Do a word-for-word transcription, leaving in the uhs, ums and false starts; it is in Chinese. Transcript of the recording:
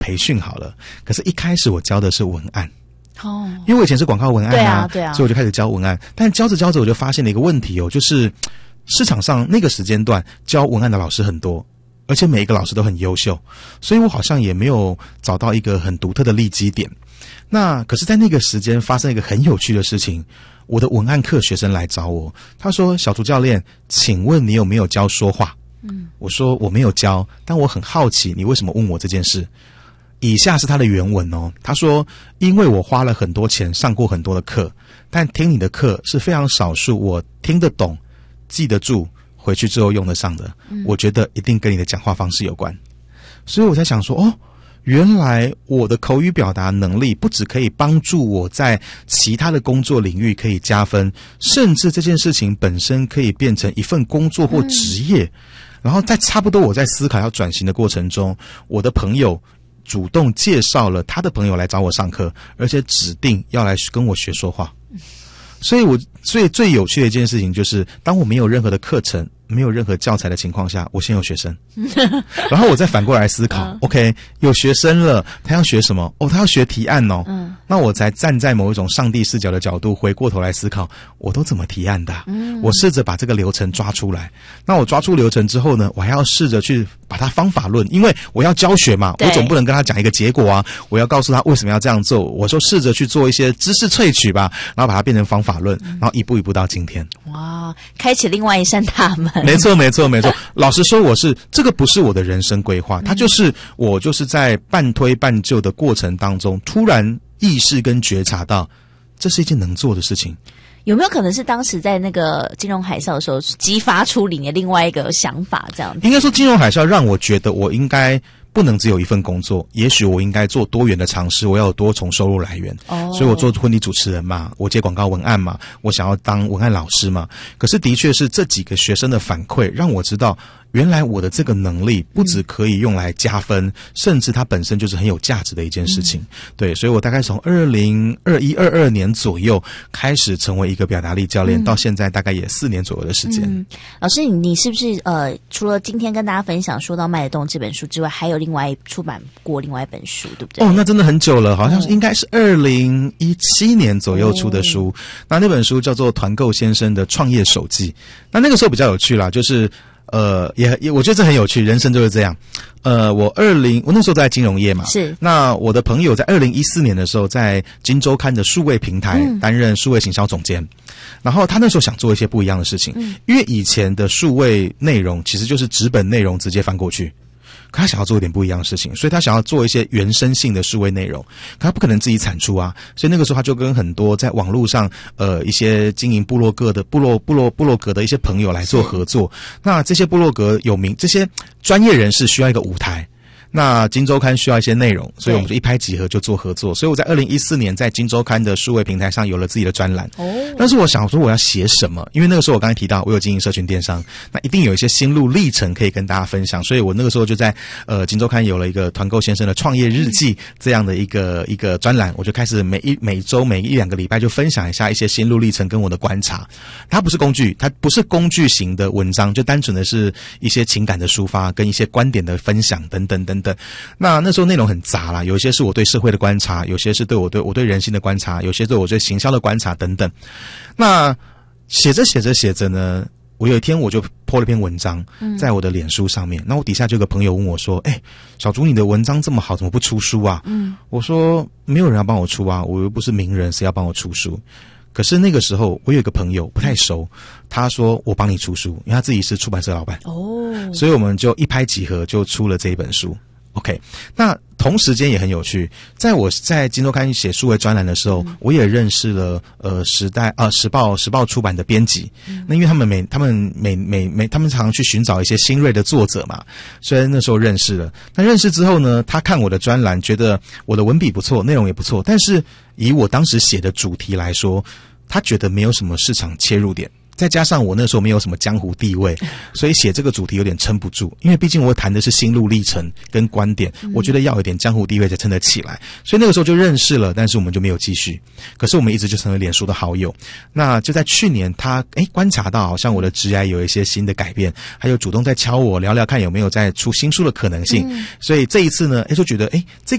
培训好了，可是一开始我教的是文案。 哦， 因为我以前是广告文案啊， 对啊，对啊， 所以我就开始教文案。但教着教着，我就发现了一个问题哦，就是市场上那个时间段教文案的老师很多，而且每一个老师都很优秀，所以我好像也没有找到一个很独特的利基点。那可是在那个时间发生一个很有趣的事情，我的文案课学生来找我，他说：小竹教练，请问你有没有教说话？嗯，我说我没有教，但我很好奇你为什么问我这件事。以下是他的原文哦，他说：因为我花了很多钱上过很多的课，但听你的课是非常少数我听得懂、记得住、回去之后用得上的，嗯，我觉得一定跟你的讲话方式有关。所以我在想说，哦，原来我的口语表达能力不只可以帮助我在其他的工作领域可以加分，甚至这件事情本身可以变成一份工作或职业。嗯，然后在差不多我在思考要转型的过程中，我的朋友主动介绍了他的朋友来找我上课，而且指定要来跟我学说话。所以我所以最有趣的一件事情就是，当我没有任何的课程、没有任何教材的情况下，我先有学生，然后我再反过来思考、嗯、OK， 有学生了，他要学什么？哦，他要学提案哦。嗯，那我才站在某一种上帝视角的角度，回过头来思考，我都怎么提案的、啊？嗯，我试着把这个流程抓出来。那我抓出流程之后呢，我还要试着去把它方法论，因为我要教学嘛，我总不能跟他讲一个结果啊，我要告诉他为什么要这样做。我就试着去做一些知识萃取吧，然后把它变成方法论，然后一步一步到今天。 哇，开启另外一扇大门。 没错，没错，没错。老实说，我是这个不是我的人生规划，它就是我就是在半推半就的过程当中，突然意识跟觉察到，这是一件能做的事情。 有没有可能是当时在那个金融海啸的时候，激发出你的另外一个想法？这样子， 应该说金融海啸让我觉得我应该不能只有一份工作，也许我应该做多元的尝试，我要有多重收入来源。哦，所以我做婚礼主持人嘛，我接广告文案嘛，我想要当文案老师嘛。可是的确是这几个学生的反馈让我知道，原来我的这个能力不只可以用来加分、嗯、甚至它本身就是很有价值的一件事情、嗯、对，所以我大概从二零二一、二二年左右开始成为一个表达力教练、嗯、到现在大概也四年左右的时间、嗯、 老师你你是不是呃除了今天跟大家分享说到卖得动这本书之外，还有另外出版过另外一本书，对不对？ 哦，那真的很久了，好像是应该是二零一七年左右出的书、哦、那那本书叫做团购先生的创业手记。那那个时候比较有趣啦，就是呃，也也，我觉得这很有趣，人生就是这样。呃，我二零，我那时候在金融业嘛， 是。 那我的朋友在二零一四年的时候，在金周刊的数位平台担任数位行销总监、嗯，然后他那时候想做一些不一样的事情，嗯、因为以前的数位内容其实就是纸本内容直接翻过去。可他想要做一点不一样的事情，所以他想要做一些原生性的数位内容，可他不可能自己产出啊，所以那个时候他就跟很多在网络上呃一些经营部落格的部落部落部落格的一些朋友来做合作。那这些部落格有名，这些专业人士需要一个舞台。那金周刊需要一些内容，所以我们就一拍即合就做合作。所以我在二零一四年在金周刊的数位平台上有了自己的专栏。哦，但是我想说我要写什么？因为那个时候我刚才提到我有经营社群电商，那一定有一些心路历程可以跟大家分享。所以我那个时候就在呃金周刊有了一个团购先生的创业日记这样的一个一个专栏，我就开始每一每周每一两个礼拜就分享一下一些心路历程跟我的观察。它不是工具，它不是工具型的文章，就单纯的是一些情感的抒发跟一些观点的分享等等等等。那那时候内容很杂啦，有些是我对社会的观察，有些是对我对我对人性的观察，有些对我对行销的观察等等。那写着写着写着呢，我有一天我就po了篇文章在我的脸书上面，那、嗯、我底下就有个朋友问我说：哎、欸，小竹你的文章这么好，怎么不出书啊？嗯，我说没有人要帮我出啊，我又不是名人，谁要帮我出书？可是那个时候我有一个朋友不太熟，他说我帮你出书，因为他自己是出版社老板哦，所以我们就一拍即合就出了这一本书。OK， 那同时间也很有趣，在我在金周刊写数位专栏的时候、嗯、我也认识了呃时代啊时报时报出版的编辑、嗯、那因为他们每他们每每每他们常常去寻找一些新锐的作者嘛，所以那时候认识了。那认识之后呢，他看我的专栏觉得我的文笔不错，内容也不错，但是以我当时写的主题来说，他觉得没有什么市场切入点， 再加上我那时候没有什么江湖地位，所以写这个主题有点撑不住，因为毕竟我谈的是心路历程跟观点，我觉得要有点江湖地位才撑得起来，所以那个时候就认识了，但是我们就没有继续。可是我们一直就成为脸书的好友。那就在去年，他诶观察到好像我的职涯有一些新的改变，还有主动在敲我聊聊看有没有在出新书的可能性。嗯、所以这一次呢，诶就觉得诶这